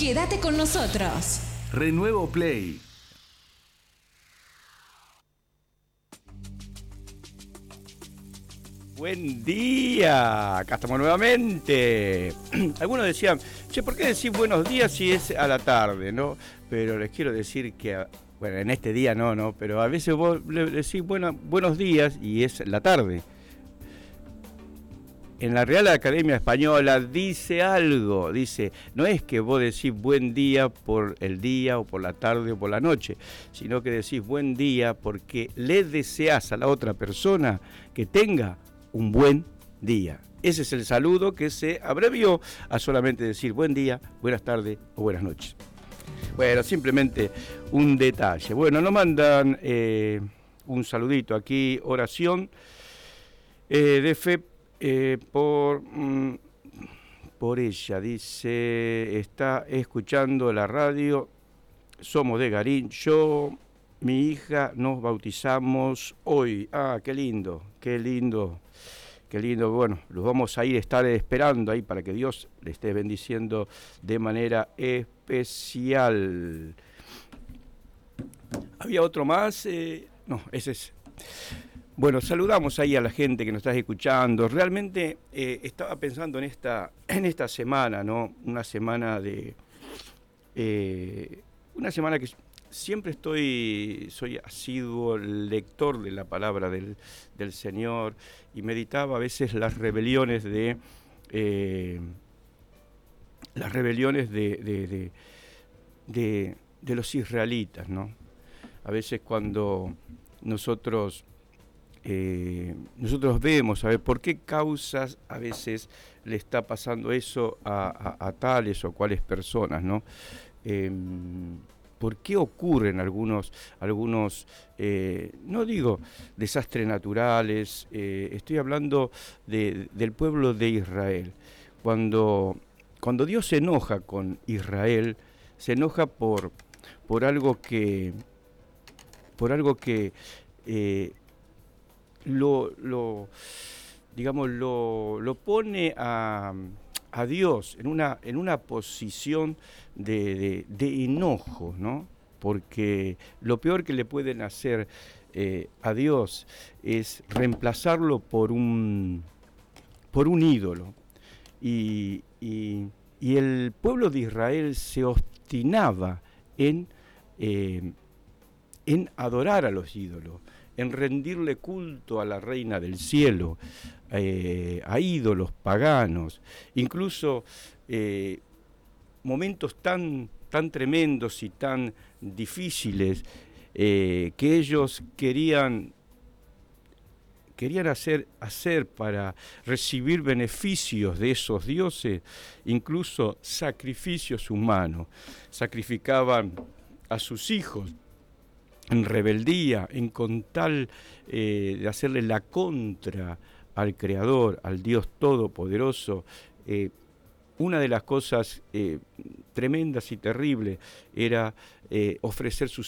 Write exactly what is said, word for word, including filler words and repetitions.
Quédate con nosotros. Renuevo Play. Buen día, acá estamos nuevamente. Algunos decían, che, ¿por qué decís buenos días si es a la tarde, no? Pero les quiero decir que, bueno, en este día no, no, pero a veces vos le decís buena, buenos días y es la tarde. En la Real Academia Española dice algo, dice, no es que vos decís buen día por el día o por la tarde o por la noche, sino que decís buen día porque le deseás a la otra persona que tenga un buen día. Ese es el saludo que se abrevió a solamente decir buen día, buenas tardes o buenas noches. Bueno, simplemente un detalle. Bueno, nos mandan eh, un saludito aquí, oración eh, de fe eh, por, mm, por ella. Dice, está escuchando la radio, somos de Garín, yo, mi hija, nos bautizamos hoy. Ah, qué lindo, qué lindo. Qué lindo, bueno, los vamos a ir a estar esperando ahí para que Dios le esté bendiciendo de manera especial. ¿Había otro más? Eh, no, ese es. Bueno, saludamos ahí a la gente que nos está escuchando. Realmente eh, estaba pensando en esta, en esta semana, ¿no? Una semana de. Eh, una semana que siempre estoy, soy asiduo lector de la palabra del, del Señor y meditaba a veces las rebeliones de eh, las rebeliones de, de, de, de, de los israelitas, ¿no? A veces cuando nosotros eh, nosotros vemos a ver por qué causas a veces le está pasando eso a, a, a tales o cuales personas, ¿no? Eh, ¿Por qué ocurren algunos, algunos eh, no digo desastres naturales, eh, estoy hablando de, del pueblo de Israel? Cuando, cuando Dios se enoja con Israel, se enoja por, por algo que, por algo que eh, lo, lo, digamos, lo, lo pone a... a Dios en una, en una posición de, de, de enojo, ¿no? Porque lo peor que le pueden hacer eh, a Dios es reemplazarlo por un, por un ídolo. Y, y, y el pueblo de Israel se obstinaba en, eh, en adorar a los ídolos, en rendirle culto a la reina del cielo, eh, a ídolos paganos, incluso eh, momentos tan, tan tremendos y tan difíciles eh, que ellos querían, querían hacer, hacer para recibir beneficios de esos dioses, incluso sacrificios humanos. Sacrificaban a sus hijos en rebeldía, en con tal eh, de hacerle la contra al Creador, al Dios Todopoderoso. Eh, una de las cosas eh, tremendas y terribles era eh, ofrecer sus